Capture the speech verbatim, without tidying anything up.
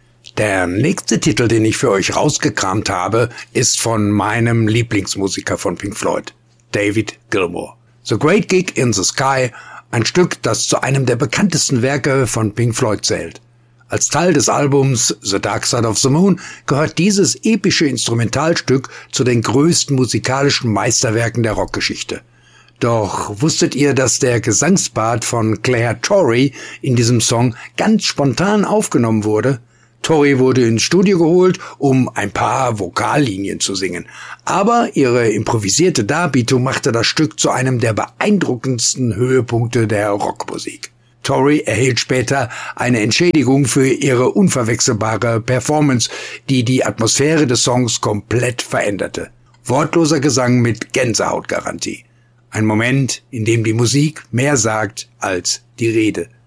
Der nächste Titel, den ich für euch rausgekramt habe, ist von meinem Lieblingsmusiker von Pink Floyd, David Gilmour. The Great Gig in the Sky, ein Stück, das zu einem der bekanntesten Werke von Pink Floyd zählt. Als Teil des Albums The Dark Side of the Moon gehört dieses epische Instrumentalstück zu den größten musikalischen Meisterwerken der Rockgeschichte. Doch wusstet ihr, dass der Gesangspart von Claire Torrey in diesem Song ganz spontan aufgenommen wurde? Torrey wurde ins Studio geholt, um ein paar Vokallinien zu singen. Aber ihre improvisierte Darbietung machte das Stück zu einem der beeindruckendsten Höhepunkte der Rockmusik. Torrey erhielt später eine Entschädigung für ihre unverwechselbare Performance, die die Atmosphäre des Songs komplett veränderte. Wortloser Gesang mit Gänsehautgarantie. Ein Moment, in dem die Musik mehr sagt als die Rede.